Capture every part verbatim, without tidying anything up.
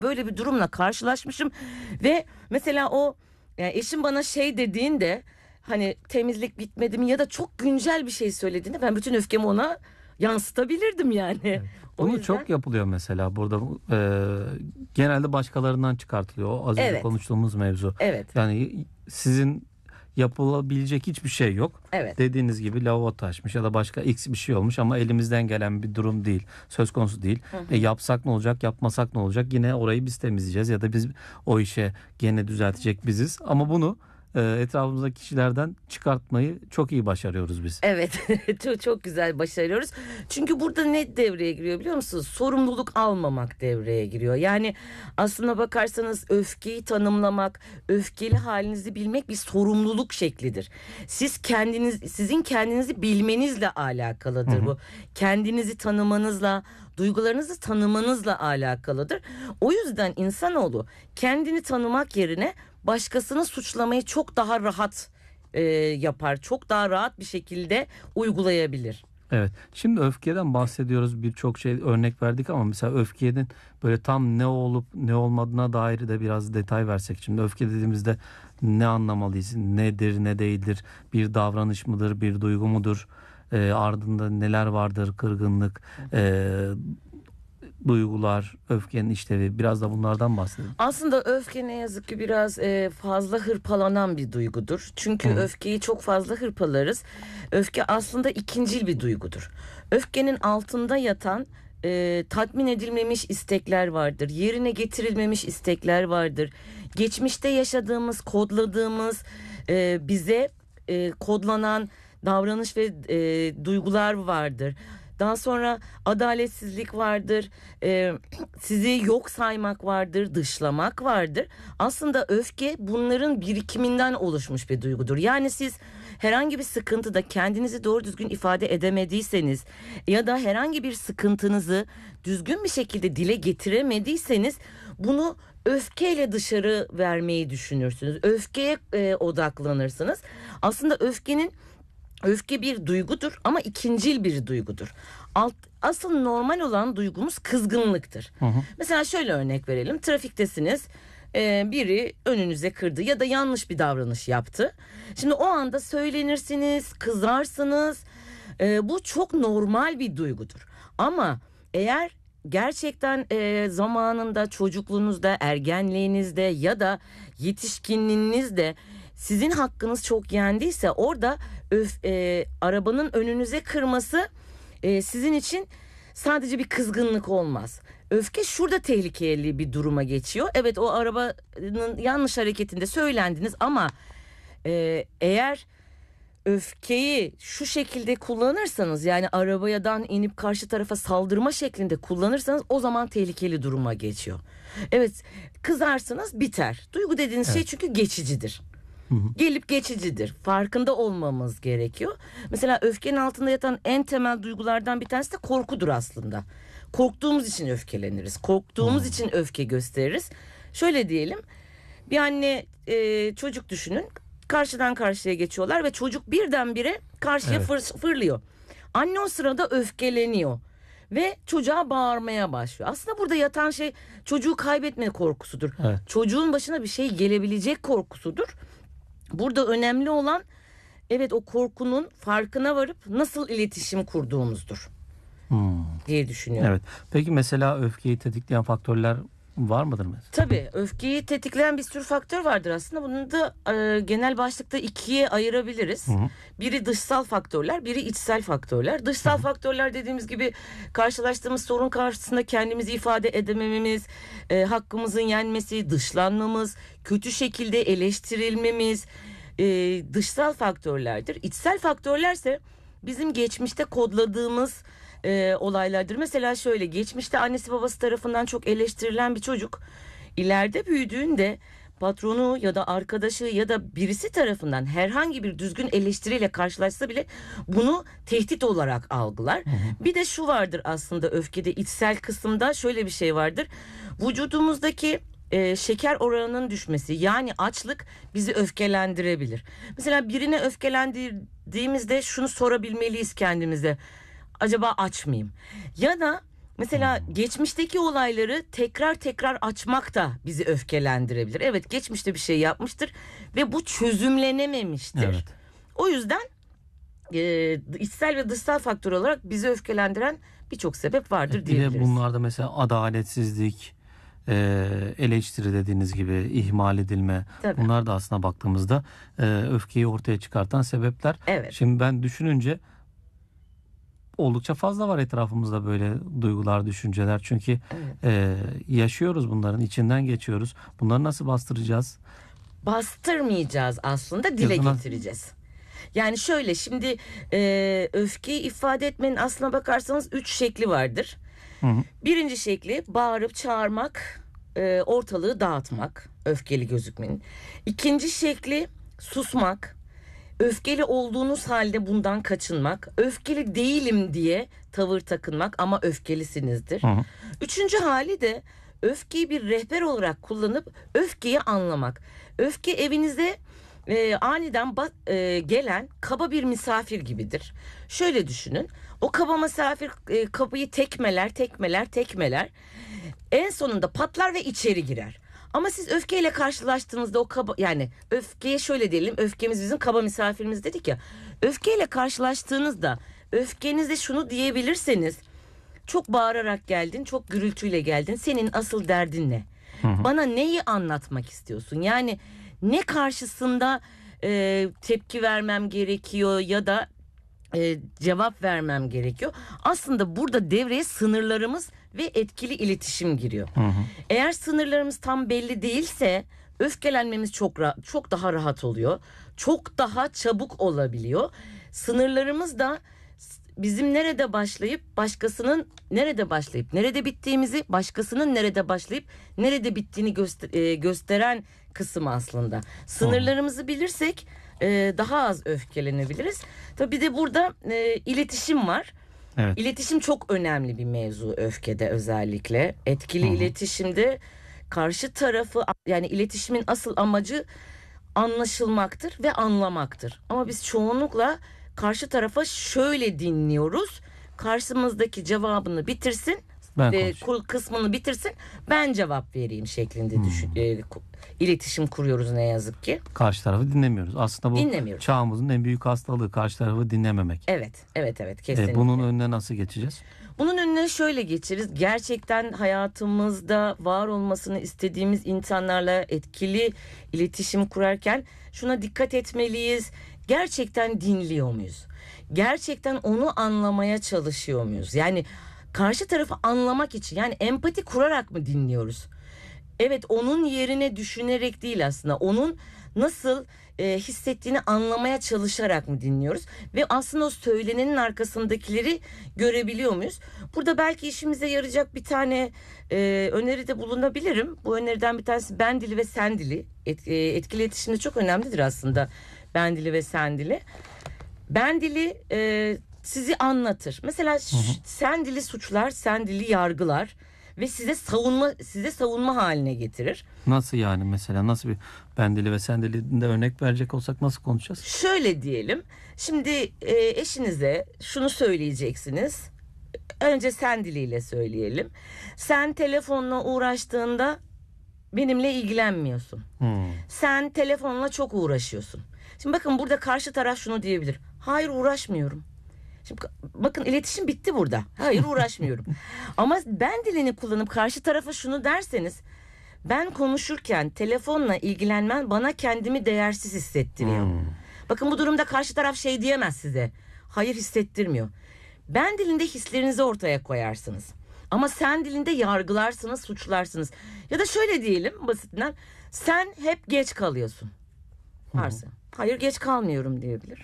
böyle bir durumla karşılaşmışım ve mesela o yani eşim bana şey dediğinde hani temizlik bitmedi mi ya da çok güncel bir şey söylediğinde ben bütün öfkemi ona yansıtabilirdim yani. Evet. O Bunu yüzden çok yapılıyor mesela burada e, genelde başkalarından çıkartılıyor. O az önce evet, konuştuğumuz mevzu. evet, Yani sizin yapılabilecek hiçbir şey yok. evet. Dediğiniz gibi lavabo taşmış ya da başka X bir şey olmuş ama elimizden gelen bir durum değil. Söz konusu değil. Hı hı. E, yapsak ne olacak, yapmasak ne olacak? Yine orayı biz temizleyeceğiz ya da biz o işe gene düzeltecek biziz. Ama bunu e, etrafımızdaki kişilerden çıkartmayı çok iyi başarıyoruz biz. Evet, çok, çok güzel başarıyoruz. Çünkü burada ne devreye giriyor biliyor musunuz? Sorumluluk almamak devreye giriyor. Yani aslına bakarsanız öfkeyi tanımlamak, öfkeli halinizi bilmek bir sorumluluk şeklidir. Siz kendiniz, sizin kendinizi bilmenizle alakalıdır Hı hı. bu. Kendinizi tanımanızla, duygularınızı tanımanızla alakalıdır. O yüzden insanoğlu kendini tanımak yerine başkasını suçlamayı çok daha rahat e, yapar. Çok daha rahat bir şekilde uygulayabilir. Evet. Şimdi öfkeden bahsediyoruz. Birçok şey örnek verdik ama mesela öfkenin böyle tam ne olup ne olmadığına dair de biraz detay versek. Şimdi öfke dediğimizde ne anlamalıyız? Nedir, ne değildir? Bir davranış mıdır, bir duygu mudur? E, ardında neler vardır? Kırgınlık, e, duygular, öfkenin işlevi. Biraz da bunlardan bahsedelim. Aslında öfke ne yazık ki biraz e, fazla hırpalanan bir duygudur. Çünkü Hı. öfkeyi çok fazla hırpalarız. Öfke aslında ikincil bir duygudur. Öfkenin altında yatan e, tatmin edilmemiş istekler vardır. Yerine getirilmemiş istekler vardır. Geçmişte yaşadığımız, kodladığımız, e, bize e, kodlanan davranış ve e, duygular vardır. Daha sonra adaletsizlik vardır, e, sizi yok saymak vardır, dışlamak vardır. Aslında öfke bunların birikiminden oluşmuş bir duygudur. Yani siz herhangi bir sıkıntıda kendinizi doğru düzgün ifade edemediyseniz ya da herhangi bir sıkıntınızı düzgün bir şekilde dile getiremediyseniz bunu öfkeyle dışarı vermeyi düşünürsünüz. Öfkeye e, odaklanırsınız. Aslında öfkenin Öfke bir duygudur ama ikincil bir duygudur. Alt, asıl normal olan duygumuz kızgınlıktır. Hı hı. Mesela şöyle örnek verelim. Trafiktesiniz. Ee, biri önünüze kırdı ya da yanlış bir davranış yaptı. Şimdi o anda söylenirsiniz, kızarsınız. Ee, bu çok normal bir duygudur. Ama eğer gerçekten e, zamanında çocukluğunuzda, ergenliğinizde ya da yetişkinliğinizde sizin hakkınız çok yendiyse orada öf, e, arabanın önünüze kırması e, sizin için sadece bir kızgınlık olmaz. Öfke şurada tehlikeli bir duruma geçiyor. Evet, o arabanın yanlış hareketinde söylendiniz ama e, eğer öfkeyi şu şekilde kullanırsanız, yani arabadan inip karşı tarafa saldırma şeklinde kullanırsanız o zaman tehlikeli duruma geçiyor. Evet, kızarsınız biter. Duygu dediğiniz Evet. şey çünkü geçicidir. Gelip geçicidir. Farkında olmamız gerekiyor. Mesela öfkenin altında yatan en temel duygulardan bir tanesi de korkudur aslında. Korktuğumuz için öfkeleniriz. Korktuğumuz Hmm. için öfke gösteririz. Şöyle diyelim. Bir anne e, çocuk düşünün. Karşıdan karşıya geçiyorlar ve çocuk birdenbire karşıya Evet. fır, fırlıyor. Anne o sırada öfkeleniyor ve çocuğa bağırmaya başlıyor. Aslında burada yatan şey çocuğu kaybetme korkusudur. Evet. Çocuğun başına bir şey gelebilecek korkusudur. Burada önemli olan evet o korkunun farkına varıp nasıl iletişim kurduğumuzdur Hmm. diye düşünüyorum. Evet. Peki mesela öfkeyi tetikleyen faktörler var mıdır mesela? Tabii öfkeyi tetikleyen bir sürü faktör vardır aslında. Bunu da e, genel başlıkta ikiye ayırabiliriz. Hı hı. Biri dışsal faktörler, biri içsel faktörler. Dışsal faktörler dediğimiz gibi karşılaştığımız sorun karşısında kendimizi ifade edemememiz, e, hakkımızın yenmesi, dışlanmamız, kötü şekilde eleştirilmemiz e, dışsal faktörlerdir. İçsel faktörlerse bizim geçmişte kodladığımız e, olaylardır. Mesela şöyle, geçmişte annesi babası tarafından çok eleştirilen bir çocuk ileride büyüdüğünde patronu ya da arkadaşı ya da birisi tarafından herhangi bir düzgün eleştiriyle karşılaşsa bile bunu tehdit olarak algılar. Hı hı. Bir de şu vardır aslında öfkede, içsel kısımda şöyle bir şey vardır. Vücudumuzdaki e, şeker oranının düşmesi, yani açlık bizi öfkelendirebilir. Mesela birine öfkelendirdiğimizde şunu sorabilmeliyiz kendimize. Acaba aç mıyım? Ya da Mesela geçmişteki olayları tekrar tekrar açmak da bizi öfkelendirebilir. Evet, geçmişte bir şey yapmıştır ve bu çözümlenememiştir. Evet. O yüzden e, içsel ve dışsal faktör olarak bizi öfkelendiren birçok sebep vardır Bir diyebiliriz. de bunlarda mesela adaletsizlik, e, eleştiri dediğiniz gibi ihmal edilme. Tabii. Bunlar da aslında baktığımızda e, öfkeyi ortaya çıkartan sebepler. Evet. Şimdi ben düşününce oldukça fazla var etrafımızda böyle duygular, düşünceler. Çünkü Evet. e, yaşıyoruz bunların, içinden geçiyoruz. Bunları nasıl bastıracağız? Bastırmayacağız, aslında dile Ya da- getireceğiz. Yani şöyle, şimdi e, öfkeyi ifade etmenin aslına bakarsanız üç şekli vardır. Hı hı. Birinci şekli bağırıp çağırmak, e, ortalığı dağıtmak, öfkeli gözükmenin. İkinci şekli susmak, öfkeli olduğunuz halde bundan kaçınmak, öfkeli değilim diye tavır takınmak ama öfkelisinizdir. Hı hı. Üçüncü hali de öfkeyi bir rehber olarak kullanıp öfkeyi anlamak. Öfke evinize e, aniden ba- e, gelen kaba bir misafir gibidir. Şöyle düşünün. O kaba misafir e, kapıyı tekmeler, tekmeler, tekmeler. En sonunda patlar ve içeri girer. Ama siz öfkeyle karşılaştığınızda o kaba, yani öfkeye şöyle diyelim, öfkemiz bizim kaba misafirimiz dedik ya. Öfkeyle karşılaştığınızda öfkenize şunu diyebilirseniz: çok bağırarak geldin, çok gürültüyle geldin. Senin asıl derdin ne? Bana neyi anlatmak istiyorsun? Yani ne karşısında e, tepki vermem gerekiyor ya da e, cevap vermem gerekiyor? Aslında burada devreye sınırlarımız ve etkili iletişim giriyor. Hı hı. Eğer sınırlarımız tam belli değilse öfkelenmemiz çok ra- çok daha rahat oluyor. Çok daha çabuk olabiliyor. Sınırlarımız da bizim nerede başlayıp başkasının nerede başlayıp nerede bittiğimizi, başkasının nerede başlayıp nerede bittiğini göster- e, gösteren kısım aslında. Sınırlarımızı bilirsek e, daha az öfkelenebiliriz. Tabii bir de burada e, iletişim var. Evet. İletişim çok önemli bir mevzu öfkede özellikle. Etkili Hı hı. iletişimde karşı tarafı, yani iletişimin asıl amacı anlaşılmaktır ve anlamaktır. Ama biz çoğunlukla karşı tarafa şöyle dinliyoruz: karşımızdaki cevabını bitirsin, Ben e, konuşayım. kul- kısmını bitirsin, ben cevap vereyim şeklinde Hmm. düşün, e, ku- iletişim kuruyoruz ne yazık ki. Karşı tarafı dinlemiyoruz. Aslında bu Dinlemiyoruz. çağımızın en büyük hastalığı, karşı tarafı dinlememek. Evet, evet, evet, E, kesinlikle. bunun önüne nasıl geçeceğiz? Bunun önüne şöyle geçeriz: gerçekten hayatımızda var olmasını istediğimiz insanlarla etkili iletişim kurarken şuna dikkat etmeliyiz: gerçekten dinliyor muyuz? Gerçekten onu anlamaya çalışıyor muyuz? Yani karşı tarafı anlamak için, yani empati kurarak mı dinliyoruz? Evet, onun yerine düşünerek değil, aslında onun nasıl e, hissettiğini anlamaya çalışarak mı dinliyoruz? Ve aslında o söylenenin arkasındakileri görebiliyor muyuz? Burada belki işimize yarayacak bir tane e, öneride bulunabilirim. Bu öneriden bir tanesi ben dili ve sen dili. Et, e, etkili iletişimde çok önemlidir aslında ben dili ve sen dili. Ben dili e, sizi anlatır. Mesela ş- sen dili suçlar, sen dili yargılar ve size savunma size savunma haline getirir. Nasıl yani mesela? Nasıl bir ben dili ve sen dilinde örnek verecek olsak nasıl konuşacağız? Şöyle diyelim. Şimdi e, eşinize şunu söyleyeceksiniz. Önce sen diliyle söyleyelim. Sen telefonla uğraştığında benimle ilgilenmiyorsun. Hmm. Sen telefonla çok uğraşıyorsun. Şimdi bakın, burada karşı taraf şunu diyebilir: hayır, uğraşmıyorum. Şimdi bakın, iletişim bitti burada. Hayır, uğraşmıyorum. Ama ben dilini kullanıp karşı tarafa şunu derseniz: ben konuşurken telefonla ilgilenmen bana kendimi değersiz hissettiriyor. Hmm. Bakın, bu durumda karşı taraf şey diyemez size: hayır, hissettirmiyor. Ben dilinde hislerinizi ortaya koyarsınız. Ama sen dilinde yargılarsınız, suçlarsınız. Ya da şöyle diyelim basitinden: sen hep geç kalıyorsun. Varsa, hayır, geç kalmıyorum diyebilir.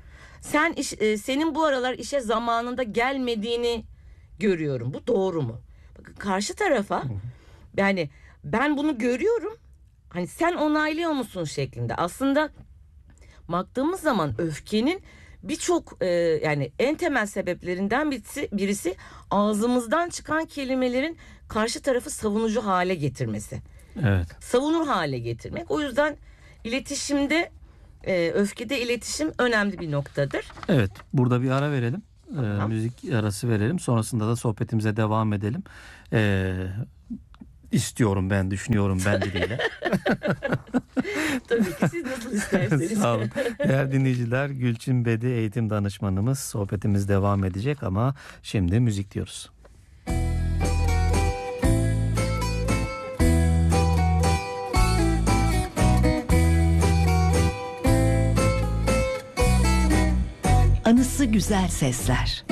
Sen iş, e, senin bu aralar işe zamanında gelmediğini görüyorum. Bu doğru mu? Bakın, karşı tarafa yani ben bunu görüyorum, hani sen onaylıyor musun şeklinde. Aslında baktığımız zaman öfkenin birçok e, yani en temel sebeplerinden birisi, birisi ağzımızdan çıkan kelimelerin karşı tarafı savunucu hale getirmesi. Evet. Savunur hale getirmek. O yüzden iletişimde, e, öfkede iletişim önemli bir noktadır. Evet. Burada bir ara verelim. e, Tamam. müzik arası verelim. Sonrasında da sohbetimize devam edelim. E, istiyorum ben, düşünüyorum ben diliyle. Tabii ki siz nasıl isterseniz. Sağ olun. Değerli dinleyiciler, Gülçin Bedi eğitim danışmanımız, sohbetimiz devam edecek ama şimdi müzik diyoruz. Anısı güzel sesler.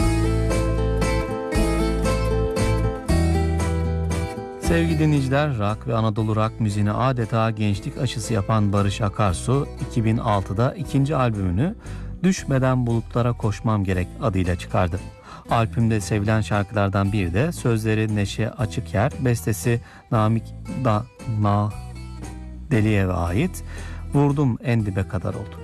Sevgili dinleyiciler, rock ve Anadolu rock müziğine adeta gençlik aşısı yapan Barış Akarsu iki bin altıda ikinci albümünü Düşmeden Bulutlara Koşmam Gerek adıyla çıkardı. Albümde sevilen şarkılardan biri de sözleri Neşe Açıkyer, bestesi Namık da Na Deliyev'e ait Vurdum En Dibe Kadar oldu.